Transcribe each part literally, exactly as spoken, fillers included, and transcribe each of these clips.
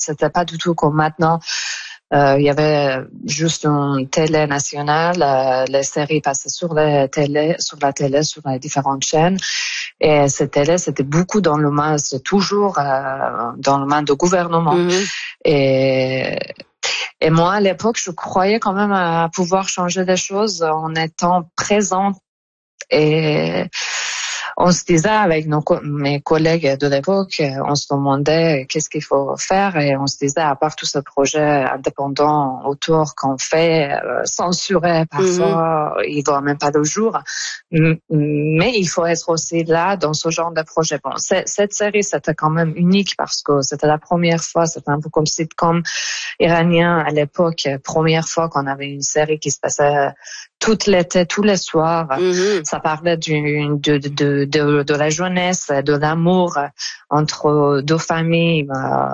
c'était pas du tout comme maintenant. Euh, il y avait juste une télé nationale, euh, les séries passaient sur la télé, sur la télé, sur les différentes chaînes. Et cette télé, c'était beaucoup dans le main, c'est toujours euh, dans le main du gouvernement. Mm-hmm. Et Et moi, à l'époque, je croyais quand même à pouvoir changer des choses en étant présente. Et on se disait avec nos co- mes collègues de l'époque, on se demandait qu'est-ce qu'il faut faire et on se disait à part tous ces projets indépendants autour qu'on fait, euh, censurés parfois, mm-hmm. ils voient même pas le jour. Mais il faut être aussi là dans ce genre de projet. Bon, cette série, c'était quand même unique parce que c'était la première fois, c'était un peu comme sitcom iranien à l'époque, première fois qu'on avait une série qui se passait tout l'été, tous les soirs. Mm-hmm. Ça parlait d'une, de, de, de, de la jeunesse, de l'amour entre deux familles,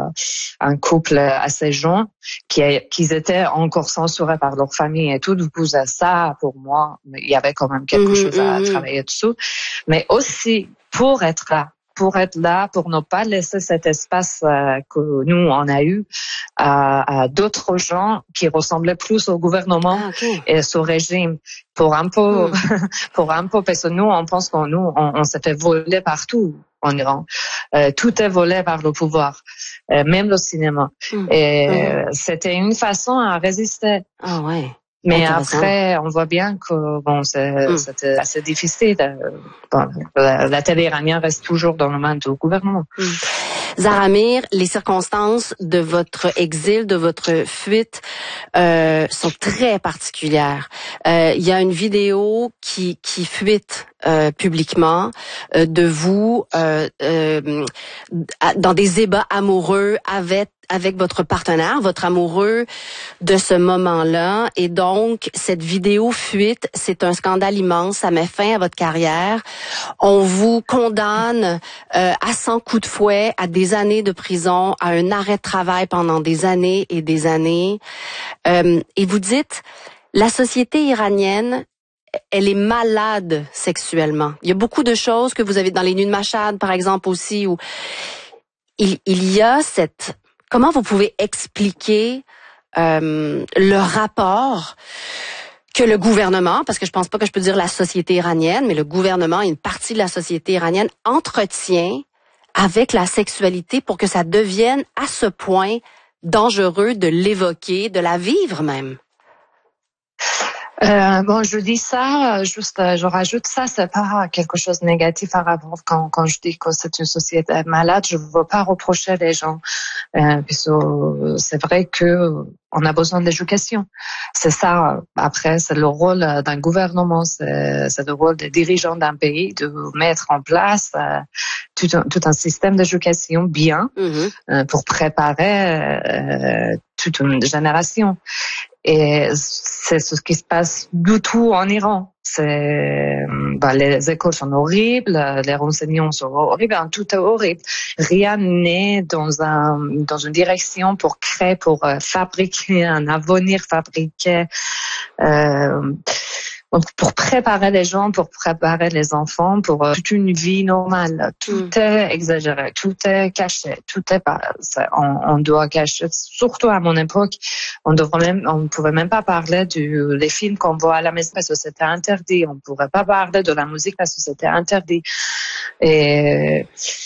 un couple assez jeune, qui, qui étaient encore censurés par leur famille et tout. Du coup, ça, pour moi, il y avait quand même quelque mm-hmm. chose à travailler dessous. Mais aussi, pour être là, pour être là, pour ne pas laisser cet espace euh, que nous, on a eu à, à d'autres gens qui ressemblaient plus au gouvernement ah, okay. et au régime. Pour un peu, mm. pour un peu, parce que nous, on pense qu'on nous, on, on s'est fait voler partout en Iran. Euh, tout est volé par le pouvoir, euh, même le cinéma. Mm. Et mm. c'était une façon à résister. Ah ouais. Mais après, on voit bien que bon, c'est, mm. c'était assez difficile. Bon, la, la télé iranienne reste toujours dans le main du gouvernement. Mm. Zahra Amir, les circonstances de votre exil, de votre fuite, euh, sont très particulières. Euh, il y a une vidéo qui qui fuite euh, publiquement euh, de vous euh, euh, dans des ébats amoureux avec avec votre partenaire, votre amoureux de ce moment-là. Et donc, cette vidéo fuite, c'est un scandale immense. Ça met fin à votre carrière. On vous condamne euh, à cent coups de fouet, à des années de prison, à un arrêt de travail pendant des années et des années. Euh, et vous dites, la société iranienne, elle est malade sexuellement. Il y a beaucoup de choses que vous avez dans les Nuits de Machhad, par exemple, aussi, où il, il y a cette... Comment vous pouvez expliquer euh, le rapport que le gouvernement, parce que je pense pas que je peux dire la société iranienne, mais le gouvernement et une partie de la société iranienne entretient avec la sexualité pour que ça devienne à ce point dangereux de l'évoquer, de la vivre même? Euh, bon, je dis ça, juste, je rajoute ça, c'est pas quelque chose de négatif à rapport quand, quand je dis que c'est une société malade, je veux pas reprocher les gens, euh, puisque c'est vrai que on a besoin d'éducation. C'est ça, après, c'est le rôle d'un gouvernement, c'est, c'est le rôle des dirigeants d'un pays de mettre en place euh, tout, un, tout un système d'éducation bien, mm-hmm. euh, pour préparer euh, toute une génération. Et c'est ce qui se passe du tout en Iran. C'est, bah, les écoles sont horribles, les renseignements sont horribles, tout est horrible. Rien n'est dans un, dans une direction pour créer, pour euh, fabriquer un avenir, fabriquer, euh, pour préparer les gens, pour préparer les enfants, pour euh, toute une vie normale. Tout mm. est exagéré, tout est caché, tout est pas, on, on doit cacher, surtout à mon époque, on devrait même, on pouvait même pas parler du, des films qu'on voit à la maison parce que c'était interdit, on pourrait pas parler de la musique parce que c'était interdit. Et,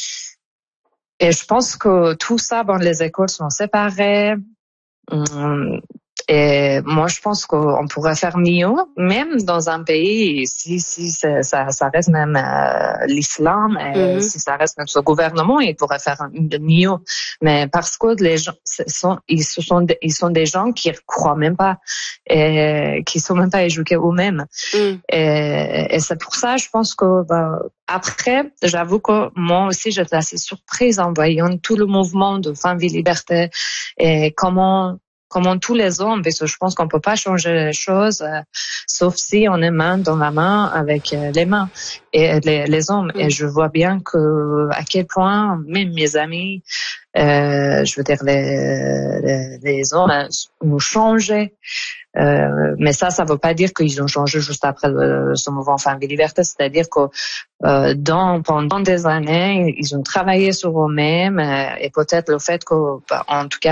et je pense que tout ça, bon, les écoles sont séparées, hum, et moi, je pense qu'on pourrait faire mieux, même dans un pays, si, si ça, ça reste même euh, l'islam, et mm-hmm. si ça reste même ce gouvernement, il pourrait faire mieux. Mais parce que les gens, sont, ils, sont, ils sont des gens qui croient même pas, et qui sont même pas éduqués eux-mêmes. Mm. Et, et c'est pour ça, je pense que, bah, après, j'avoue que moi aussi, j'étais assez surprise en voyant tout le mouvement de Femmes, Vie, Liberté, et comment, comment tous les hommes, parce que je pense qu'on peut pas changer les choses, euh, sauf si on est main dans la main avec euh, les mains et les, les hommes. Mm. Et je vois bien que à quel point même mes amis, euh, je veux dire les, les, les hommes ont changé. Euh, mais ça, ça veut pas dire qu'ils ont changé juste après le, ce mouvement Femmes et Liberté. C'est-à-dire que euh, dans, pendant des années, ils ont travaillé sur eux-mêmes euh, et peut-être le fait que, bah, en tout cas,